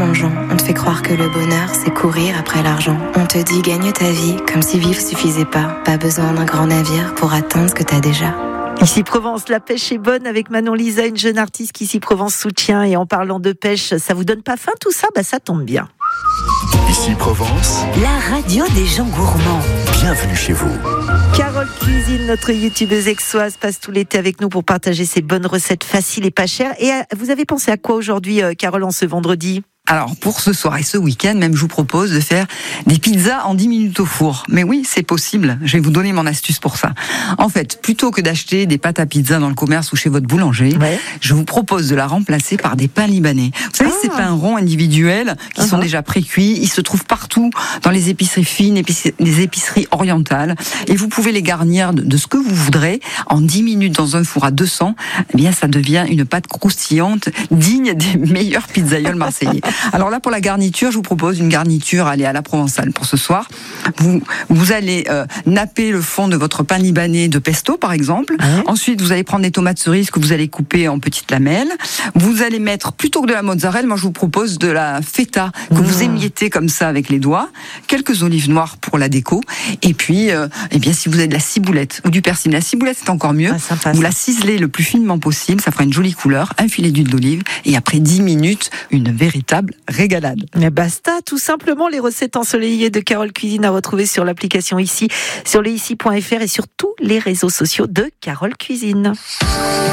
plongeon. On te fait croire que le bonheur, c'est courir après l'argent. On te dit gagne ta vie, comme si vivre suffisait pas. Pas besoin d'un grand navire pour atteindre ce que t'as déjà. Ici Provence, la pêche est bonne avec Manon Lisa, une jeune artiste qu'Ici Provence soutient. Et en parlant de pêche, ça vous donne pas faim tout ça ? Ça tombe bien. Ici Provence, la radio des gens gourmands. Bienvenue chez vous. Carole Cuisine, notre youtubeuse aixoise, passe tout l'été avec nous pour partager ses bonnes recettes faciles et pas chères. Et vous avez pensé à quoi aujourd'hui, Carole, en ce vendredi ? Alors, pour ce soir et ce week-end, même, je vous propose de faire des pizzas en 10 minutes au four. Mais oui, c'est possible. Je vais vous donner mon astuce pour ça. En fait, plutôt que d'acheter des pâtes à pizza dans le commerce ou chez votre boulanger, je vous propose de la remplacer par des pains libanais. Vous savez, ces pains ronds individuels qui sont déjà pré-cuits, ils se trouvent partout dans les épiceries fines, les épiceries orientales. Et vous pouvez les garnir de ce que vous voudrez. En 10 minutes dans un four à 200, eh bien, ça devient une pâte croustillante, digne des meilleurs pizzaioles marseillais. Alors là, pour la garniture, je vous propose une garniture à la provençale pour ce soir. Vous allez napper le fond de votre pain libanais de pesto, par exemple. Ensuite, vous allez prendre des tomates cerises que vous allez couper en petites lamelles. Vous allez mettre, plutôt que de la mozzarella, moi je vous propose de la feta que vous émiettez comme ça avec les doigts. Quelques olives noires pour la déco. Et puis, eh bien, si vous avez de la ciboulette ou du persil, la ciboulette c'est encore mieux. Vous la ciselez le plus finement possible, ça fera une jolie couleur. Un filet d'huile d'olive et après 10 minutes, une véritable régalade. Mais basta, tout simplement. Les recettes ensoleillées de Carole Cuisine à retrouver sur l'application Ici, sur le ici.fr et sur tous les réseaux sociaux de Carole Cuisine.